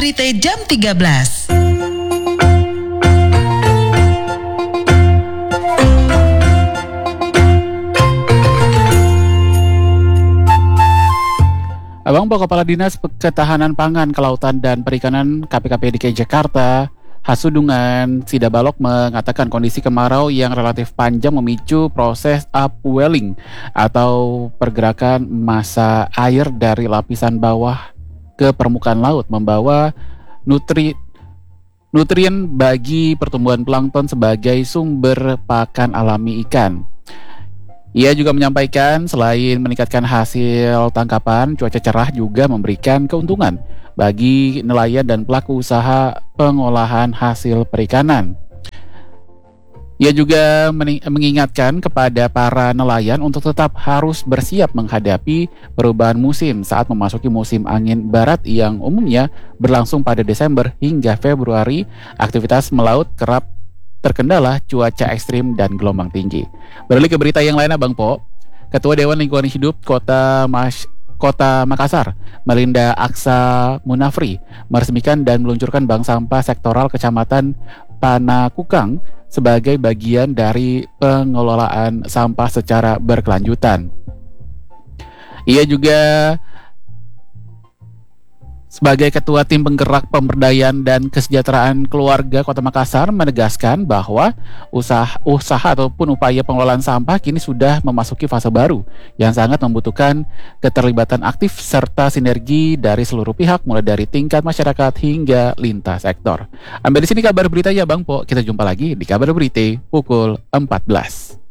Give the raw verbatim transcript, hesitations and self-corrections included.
Berita jam tiga belas. Abang Po, Kepala Dinas Ketahanan Pangan, Kelautan dan Perikanan K P K P D K I Jakarta, Hasudungan Sidabalok, mengatakan kondisi kemarau yang relatif panjang memicu proses upwelling atau pergerakan massa air dari lapisan bawah ke permukaan laut, membawa nutri nutrien bagi pertumbuhan plankton sebagai sumber pakan alami ikan. Ia juga menyampaikan selain meningkatkan hasil tangkapan, cuaca cerah juga memberikan keuntungan bagi nelayan dan pelaku usaha pengolahan hasil perikanan. Ia juga mengingatkan kepada para nelayan untuk tetap harus bersiap menghadapi perubahan musim saat memasuki musim angin barat yang umumnya berlangsung pada Desember hingga Februari. Aktivitas melaut kerap terkendala cuaca ekstrim dan gelombang tinggi. Beralih ke berita yang lain, Abang Po. Ketua Dewan Lingkungan Hidup Kota Mas Kota Makassar, Melinda Aksa Munafri, meresmikan dan meluncurkan bank sampah sektoral Kecamatan Panakukang sebagai bagian dari pengelolaan sampah secara berkelanjutan. Ia juga sebagai Ketua Tim Penggerak Pemberdayaan dan Kesejahteraan Keluarga Kota Makassar menegaskan bahwa usaha, usaha ataupun upaya pengelolaan sampah kini sudah memasuki fase baru yang sangat membutuhkan keterlibatan aktif serta sinergi dari seluruh pihak, mulai dari tingkat masyarakat hingga lintas sektor. Sampai di sini kabar beritanya, Bang Po. Kita jumpa lagi di kabar berita pukul empat belas.